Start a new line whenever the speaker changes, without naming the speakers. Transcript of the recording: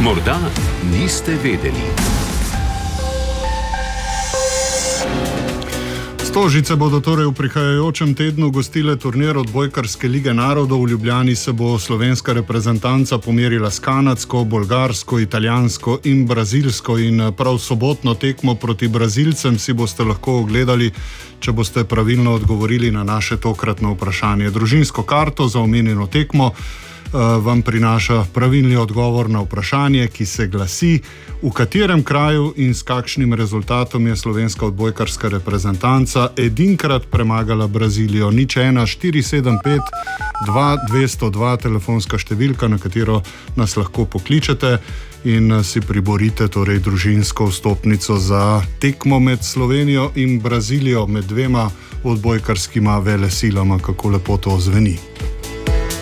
Morda niste vedeli.
Stožice bodo torej v prihajajočem tednu gostile turnir odbojkarske lige narodov. V Ljubljani se bo slovenska reprezentanca pomerila s kanadsko, bolgarsko, italijansko in brazilsko, in prav sobotno tekmo proti Brazilcem si boste lahko ogledali, če boste pravilno odgovorili na naše tokratno vprašanje. Družinsko karto za omenjeno tekmo vam prinaša pravilni odgovor na vprašanje, ki se glasi: v katerem kraju in s kakšnim rezultatom je slovenska odbojkarska reprezentanca edinkrat premagala Brazilijo? 01475-2202 telefonska številka, na katero nas lahko pokličete in si priborite torej družinsko vstopnico za tekmo med Slovenijo in Brazilijo, med dvema odbojkarskima velesilama. Kako lepo to zveni.